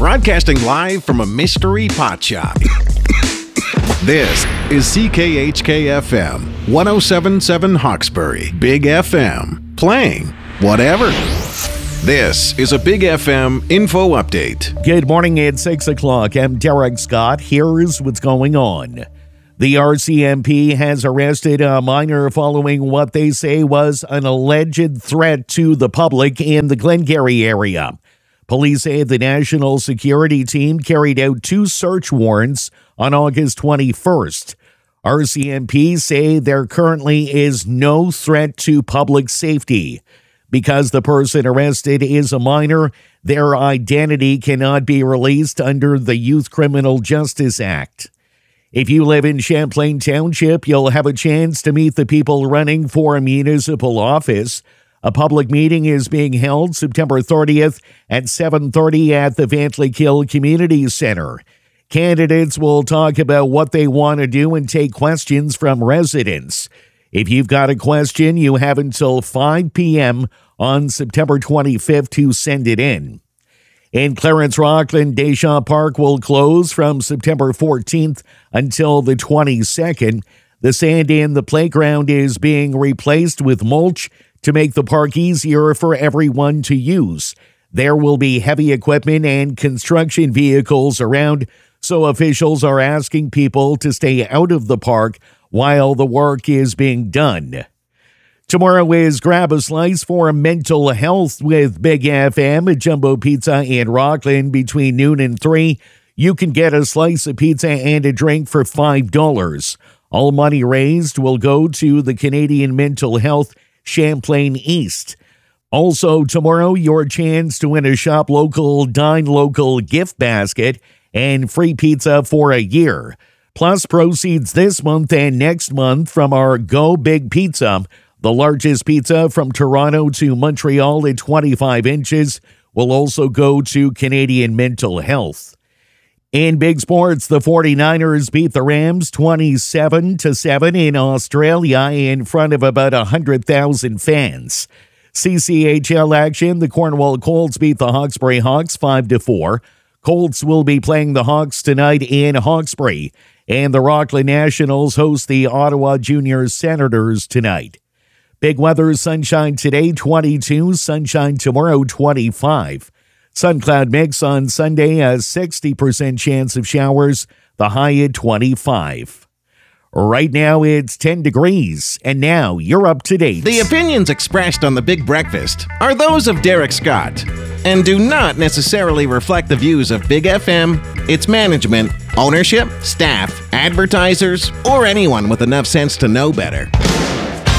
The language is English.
broadcasting live from a mystery pot shop. This is CKHK-FM 107.7 Hawkesbury, Big FM, playing whatever. This is a Big FM info update. Good morning, it's 6 o'clock. I'm Derek Scott. Here's what's going on. The RCMP has arrested a minor following what they say was an alleged threat to the public in the Glengarry area. Police say the National Security Team carried out 2 search warrants on August 21st. RCMP say there currently is no threat to public safety. Because the person arrested is a minor, their identity cannot be released under the Youth Criminal Justice Act. If you live in Champlain Township, you'll have a chance to meet the people running for a municipal office. A public meeting is being held September 30th at 7:30 at the Vantlikill Community Center. Candidates will talk about what they want to do and take questions from residents. If you've got a question, you have until 5 p.m. on September 25th to send it in. In Clarence Rockland, Deschamps Park will close from September 14th until the 22nd. The sand in the playground is being replaced with mulch to make the park easier for everyone to use. There will be heavy equipment and construction vehicles around, so officials are asking people to stay out of the park while the work is being done. Tomorrow is Grab a Slice for Mental Health with Big FM at Jumbo Pizza in Rockland between noon and 3. You can get a slice of pizza and a drink for $5. All money raised will go to the Canadian Mental Health Champlain East. Also tomorrow, your chance to win a Shop Local, Dine Local gift basket and free pizza for a year. Plus proceeds this month and next month from our Go Big Pizza. The largest pizza from Toronto to Montreal at 25 inches will also go to Canadian Mental Health. In big sports, the 49ers beat the Rams 27-7 in Australia in front of about 100,000 fans. CCHL action, the Cornwall Colts beat the Hawkesbury Hawks 5-4. Colts will be playing the Hawks tonight in Hawkesbury, and the Rockland Nationals host the Ottawa Junior Senators tonight. Big weather, sunshine today, 22, sunshine tomorrow, 25. Sun cloud mix on Sunday, a 60% chance of showers, the high at 25. Right now, it's 10 degrees, and now you're up to date. The opinions expressed on The Big Breakfast are those of Derek Scott and do not necessarily reflect the views of Big FM, its management, ownership, staff, advertisers, or anyone with enough sense to know better.